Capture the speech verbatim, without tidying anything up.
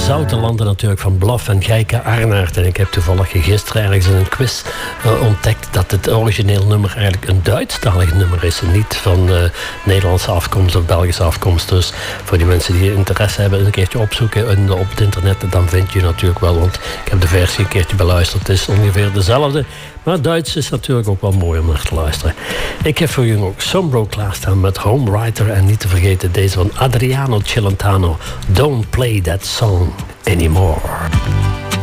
zoute landen natuurlijk van Blof en Gijke Arnaert. En ik heb toevallig gisteren ergens in een quiz uh, ontdekt dat het origineel nummer eigenlijk een Duitsstalig nummer is. En niet van uh, Nederlandse afkomst of Belgische afkomst. Dus voor die mensen die interesse hebben, een keertje opzoeken in, op het internet. Dan vind je natuurlijk wel, want ik heb de versie een keertje beluisterd. Het is ongeveer dezelfde. Maar Duits is natuurlijk ook wel mooi om naar te luisteren. Ik heb voor jullie ook Sombro klaarstaan met Home Writer. En niet te vergeten deze van Adriano Celentano. Don't play that song anymore.